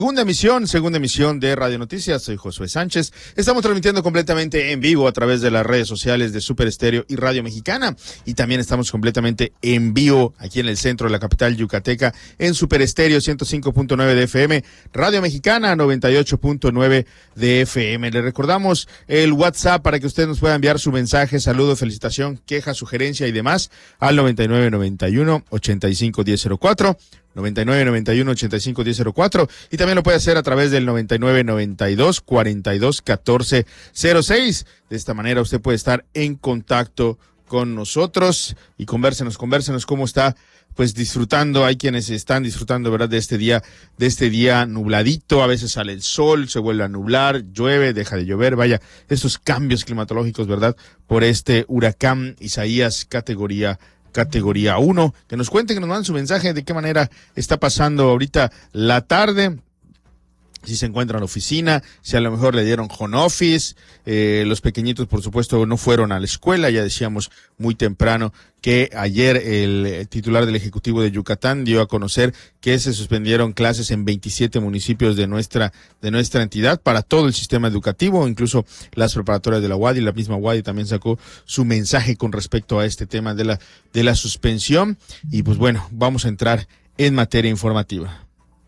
Segunda emisión de Radio Noticias. Soy Josué Sánchez. Estamos transmitiendo completamente en vivo a través de las redes sociales de Super Estéreo y Radio Mexicana. Y también estamos completamente en vivo aquí en el centro de la capital yucateca en Super Estéreo 105.9 de FM, Radio Mexicana 98.9 de FM. Le recordamos el WhatsApp para que usted nos pueda enviar su mensaje, saludo, felicitación, queja, sugerencia y demás al 9991-851004. 9991-851004 y también lo puede hacer a través del 9992-421406. De esta manera usted puede estar en contacto con nosotros y convérsenos cómo está pues disfrutando. Hay quienes están disfrutando, ¿verdad?, de este día nubladito. A veces sale el sol, se vuelve a nublar, llueve, deja de llover. Vaya, estos cambios climatológicos, ¿verdad?, por este huracán Isaías categoría 1, que nos cuenten, que nos manden su mensaje de qué manera está pasando ahorita la tarde, si se encuentra en la oficina, si a lo mejor le dieron home office, los pequeñitos por supuesto no fueron a la escuela. Ya decíamos muy temprano que ayer el titular del Ejecutivo de Yucatán dio a conocer que se suspendieron clases en 27 municipios de nuestra entidad para todo el sistema educativo, incluso las preparatorias de la UADY. La misma UADY también sacó su mensaje con respecto a este tema de la suspensión. Y pues bueno, vamos a entrar en materia informativa.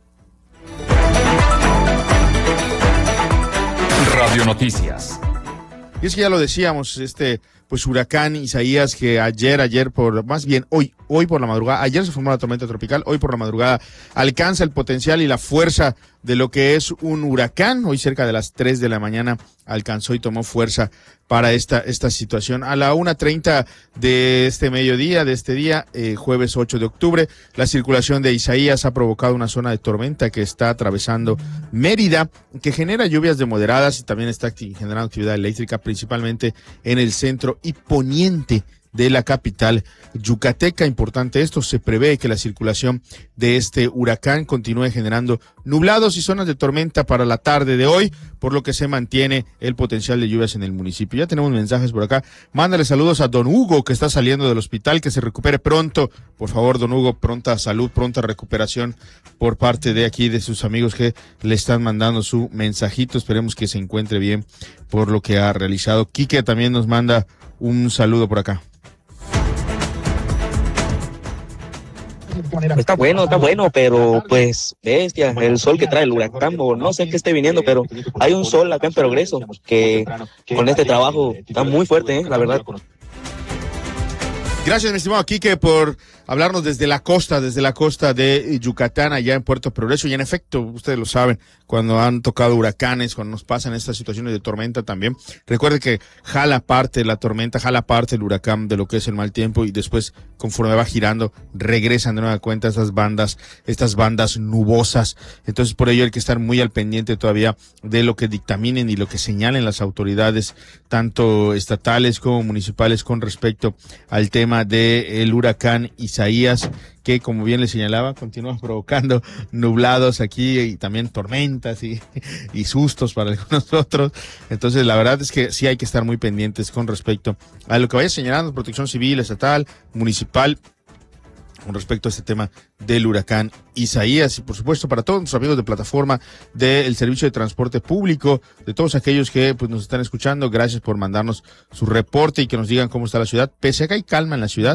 Radio Noticias. Y es que ya lo decíamos, pues huracán Isaías, que hoy por la madrugada, ayer se formó la tormenta tropical, hoy por la madrugada alcanza el potencial y la fuerza de lo que es un huracán. Hoy cerca de las 3 de la mañana alcanzó y tomó fuerza para esta situación. A la 1:30 de este mediodía, de este día, jueves 8 de octubre, la circulación de Isaías ha provocado una zona de tormenta que está atravesando Mérida, que genera lluvias de moderadas y también está generando actividad eléctrica, principalmente en el centro y poniente de la capital yucateca. Importante esto, se prevé que la circulación de este huracán continúe generando nublados y zonas de tormenta para la tarde de hoy, por lo que se mantiene el potencial de lluvias en el municipio. Ya tenemos mensajes por acá. Mándale saludos a don Hugo, que está saliendo del hospital, que se recupere pronto. Por favor, don Hugo, pronta salud, pronta recuperación por parte de aquí, de sus amigos que le están mandando su mensajito. Esperemos que se encuentre bien por lo que ha realizado. Quique también nos manda un saludo por acá. Está bueno, pero pues bestia, el sol que trae el huracán, o no sé qué esté viniendo, pero hay un sol acá en Progreso que con este trabajo está muy fuerte, la verdad. Gracias, mi estimado Quique, por hablarnos desde la costa de Yucatán, allá en Puerto Progreso. Y en efecto, ustedes lo saben, cuando han tocado huracanes, cuando nos pasan estas situaciones de tormenta también, recuerde que jala parte la tormenta, jala parte el huracán de lo que es el mal tiempo, y después, conforme va girando, regresan de nueva cuenta estas bandas nubosas. Entonces, por ello hay que estar muy al pendiente todavía de lo que dictaminen y lo que señalen las autoridades, tanto estatales como municipales, con respecto al tema del huracán Isaías, que, como bien le señalaba, continúa provocando nublados aquí y también tormentas y sustos para algunos otros. Entonces, la verdad es que sí hay que estar muy pendientes con respecto a lo que vaya señalando Protección Civil, estatal, municipal, con respecto a este tema del huracán Isaías. Y por supuesto, para todos nuestros amigos de plataforma del servicio de transporte público, de todos aquellos que pues nos están escuchando, gracias por mandarnos su reporte y que nos digan cómo está la ciudad. Pese a que hay calma en la ciudad,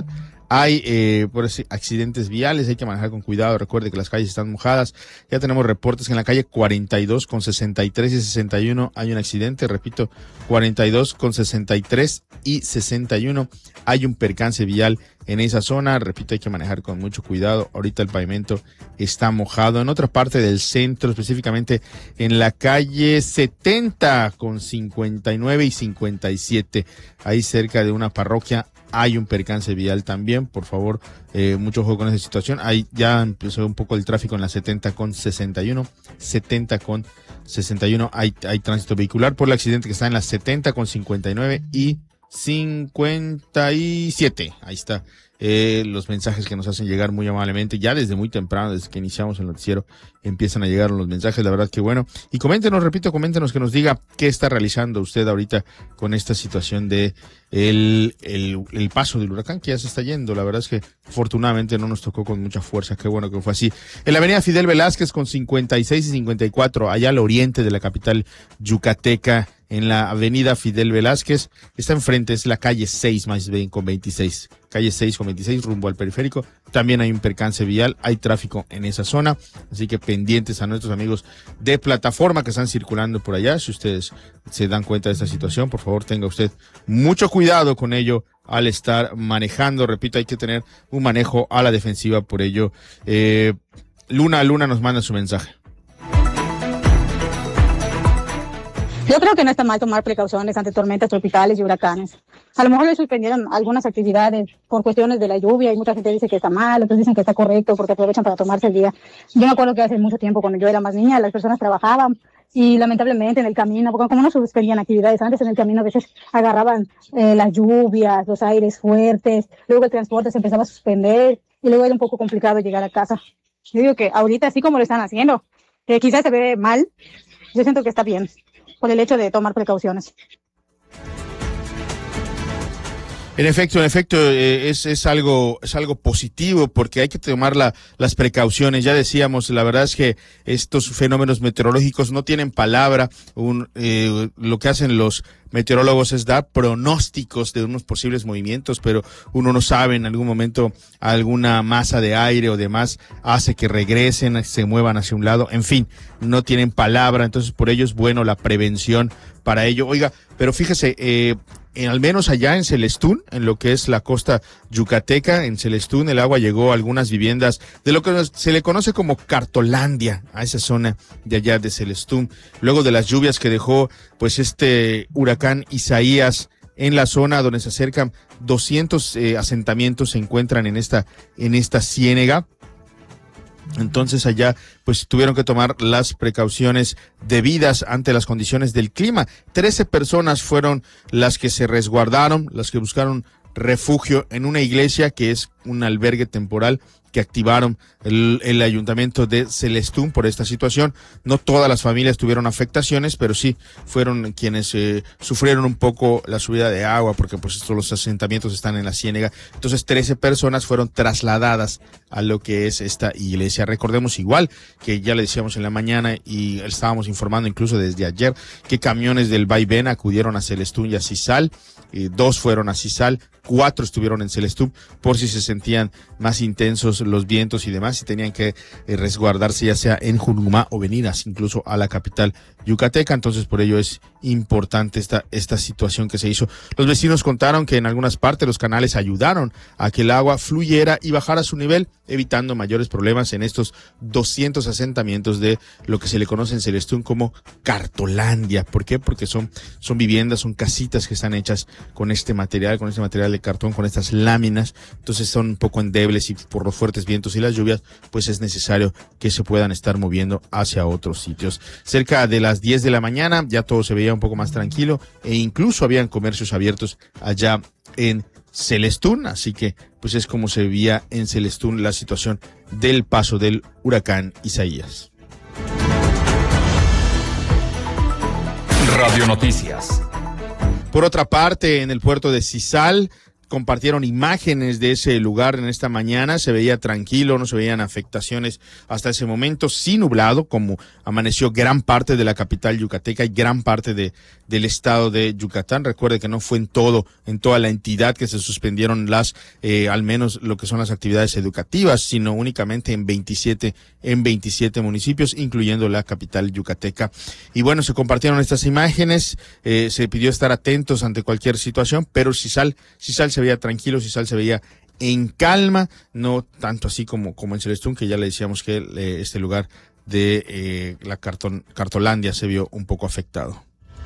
hay accidentes viales, hay que manejar con cuidado. Recuerde que las calles están mojadas. Ya tenemos reportes que en la calle 42 con 63 y 61 hay un accidente. Repito, 42 con 63 y 61 hay un percance vial en esa zona. Repito, hay que manejar con mucho cuidado. Ahorita el pavimento está mojado. En otra parte del centro, específicamente en la calle 70 con 59 y 57, ahí cerca de una parroquia, hay un percance vial también. Por favor, mucho ojo con esa situación. Ahí ya empezó un poco el tráfico en la 70 con 61. 70 con 61 hay tránsito vehicular por el accidente que está en la 70 con 59 y 57. Ahí está los mensajes que nos hacen llegar muy amablemente, ya desde muy temprano, desde que iniciamos el noticiero, empiezan a llegar los mensajes, la verdad que bueno. Y coméntenos, repito, coméntenos, que nos diga qué está realizando usted ahorita con esta situación de el paso del huracán, que ya se está yendo. La verdad es que afortunadamente no nos tocó con mucha fuerza, qué bueno que fue así. En la avenida Fidel Velázquez con 56 y 54, allá al oriente de la capital yucateca, en la avenida Fidel Velázquez, está enfrente, es la calle 6 más bien con 26, calle 6 con 26 rumbo al periférico. También hay un percance vial, hay tráfico en esa zona, así que pendientes a nuestros amigos de plataforma que están circulando por allá. Si ustedes se dan cuenta de esta situación, por favor tenga usted mucho cuidado con ello al estar manejando. Repito, hay que tener un manejo a la defensiva, por ello Luna nos manda su mensaje. Yo creo que no está mal tomar precauciones ante tormentas tropicales y huracanes. A lo mejor le suspendieron algunas actividades por cuestiones de la lluvia y mucha gente dice que está mal, otros dicen que está correcto porque aprovechan para tomarse el día. Yo me acuerdo que hace mucho tiempo, cuando yo era más niña, las personas trabajaban y lamentablemente en el camino, porque como no suspendían actividades antes, en el camino a veces agarraban las lluvias, los aires fuertes, luego el transporte se empezaba a suspender y luego era un poco complicado llegar a casa. Yo digo que ahorita, así como lo están haciendo, que quizás se ve mal, yo siento que está bien, por el hecho de tomar precauciones. En efecto, es algo positivo, porque hay que tomar las precauciones. Ya decíamos, la verdad es que estos fenómenos meteorológicos no tienen palabra. Lo que hacen los meteorólogos es dar pronósticos de unos posibles movimientos, pero uno no sabe, en algún momento alguna masa de aire o demás hace que regresen, se muevan hacia un lado. En fin, no tienen palabra. Entonces, por ello es bueno la prevención para ello. Oiga, pero fíjese, al menos allá en Celestún, en lo que es la costa yucateca, en Celestún el agua llegó a algunas viviendas de lo que se le conoce como Cartolandia, a esa zona de allá de Celestún, luego de las lluvias que dejó pues este huracán Isaías en la zona donde se acercan 200 asentamientos, se encuentran en esta ciénega. Entonces allá pues tuvieron que tomar las precauciones debidas ante las condiciones del clima. 13 personas fueron las que se resguardaron, las que buscaron refugio en una iglesia que es un albergue temporal que activaron el ayuntamiento de Celestún por esta situación. No todas las familias tuvieron afectaciones, pero sí fueron quienes sufrieron un poco la subida de agua, porque pues estos los asentamientos están en la ciénega. Entonces 13 personas fueron trasladadas a lo que es esta iglesia. Recordemos, igual que ya le decíamos en la mañana y estábamos informando incluso desde ayer, que camiones del Vaivén acudieron a Celestún y a Cizal. 2 fueron a Cizal, 4 estuvieron en Celestún por si se sentían más intensos los vientos y demás, y tenían que resguardarse ya sea en Jurumá o venir incluso a la capital yucateca. Entonces por ello es importante esta situación que se hizo. Los vecinos contaron que en algunas partes los canales ayudaron a que el agua fluyera y bajara su nivel, evitando mayores problemas en estos 200 asentamientos de lo que se le conoce en Celestún como Cartolandia. ¿Por qué? Porque son viviendas, son casitas que están hechas con este material de cartón, con estas láminas. Entonces son un poco endebles y por los fuertes vientos y las lluvias, pues es necesario que se puedan estar moviendo hacia otros sitios. Cerca de las 10 de la mañana ya todo se veía un poco más tranquilo e incluso habían comercios abiertos allá en Celestún, así que pues es como se veía en Celestún la situación del paso del huracán Isaías. Radio Noticias. Por otra parte, en el puerto de Cizal compartieron imágenes de ese lugar en esta mañana. Se veía tranquilo, no se veían afectaciones hasta ese momento, sí nublado, como amaneció gran parte de la capital yucateca y gran parte del estado de Yucatán. Recuerde que no fue en toda la entidad que se suspendieron al menos lo que son las actividades educativas, sino únicamente en 27 municipios, incluyendo la capital yucateca. Y bueno, se compartieron estas imágenes, se pidió estar atentos ante cualquier situación, pero Cizal se veía tranquilo, Cizal se veía en calma, no tanto así como en Celestún, que ya le decíamos que este lugar de la Cartolandia se vio un poco afectado.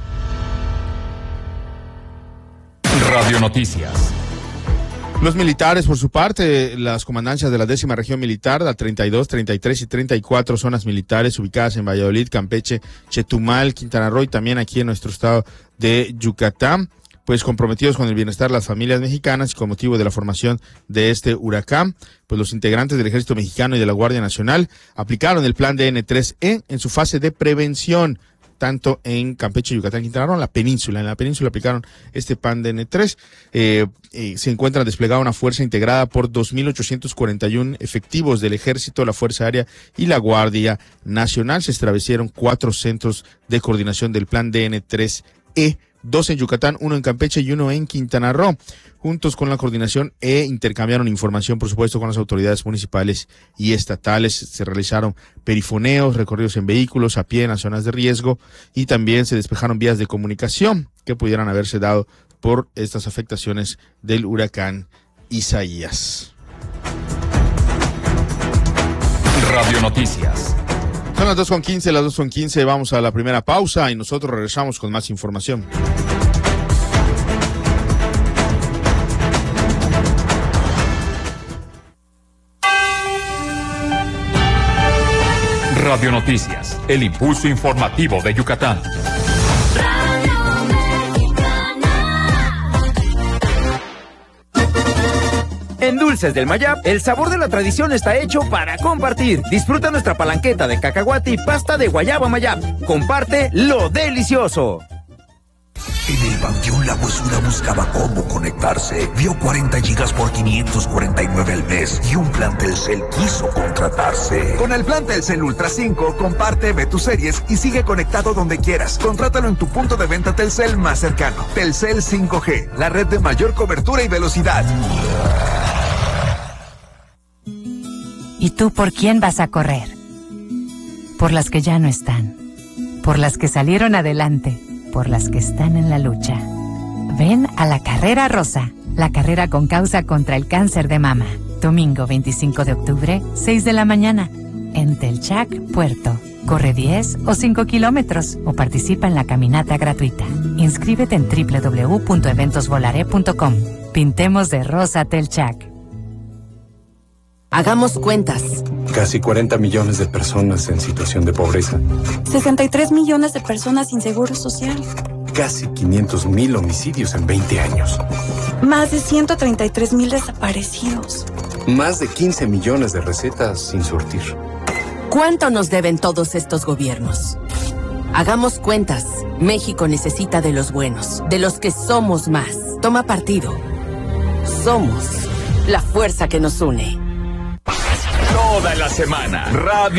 Radio Noticias. Los militares, por su parte, las comandancias de la 10ª región militar, la 32, 33 y 34 zonas militares ubicadas en Valladolid, Campeche, Chetumal, Quintana Roo y también aquí en nuestro estado de Yucatán, pues comprometidos con el bienestar de las familias mexicanas y con motivo de la formación de este huracán, pues los integrantes del Ejército Mexicano y de la Guardia Nacional aplicaron el plan DN3E en su fase de prevención, tanto en Campeche, Yucatán, Quintana Roo, en la península aplicaron este plan DN3. Se encuentra desplegada una fuerza integrada por 2.841 efectivos del Ejército, la Fuerza Aérea y la Guardia Nacional. Se establecieron 4 centros de coordinación del plan DN3E, 2 en Yucatán, 1 en Campeche y 1 en Quintana Roo. Juntos con la coordinación intercambiaron información, por supuesto, con las autoridades municipales y estatales. Se realizaron perifoneos, recorridos en vehículos, a pie en las zonas de riesgo, y también se despejaron vías de comunicación que pudieran haberse dado por estas afectaciones del huracán Isaías. Radio Noticias. Son las 2:15, vamos a la primera pausa y nosotros regresamos con más información. Radio Noticias, el impulso informativo de Yucatán. En Dulces del Mayab, el sabor de la tradición está hecho para compartir. Disfruta nuestra palanqueta de cacahuate y pasta de guayaba Mayab. Comparte lo delicioso. En el Panteón La Huesura buscaba cómo conectarse. Vio 40 gigas por 549 al mes y un plan Telcel quiso contratarse. Con el plan Telcel Ultra 5, comparte, ve tus series y sigue conectado donde quieras. Contrátalo en tu punto de venta Telcel más cercano. Telcel 5G, la red de mayor cobertura y velocidad. ¿Y tú por quién vas a correr? Por las que ya no están, por las que salieron adelante, por las que están en la lucha. Ven a la Carrera Rosa, la carrera con causa contra el cáncer de mama. Domingo 25 de octubre, 6 de la mañana, en Telchac, Puerto. Corre 10 o 5 kilómetros o participa en la caminata gratuita. Inscríbete en www.eventosvolare.com. Pintemos de rosa Telchac. Hagamos cuentas. Casi 40 millones de personas en situación de pobreza. 63 millones de personas sin seguro social. Casi 500,000 homicidios en 20 años. Más de 133,000 desaparecidos. Más de 15 millones de recetas sin surtir. ¿Cuánto nos deben todos estos gobiernos? Hagamos cuentas. México necesita de los buenos, de los que somos más. Toma partido. Somos la fuerza que nos une. Toda la semana, Radio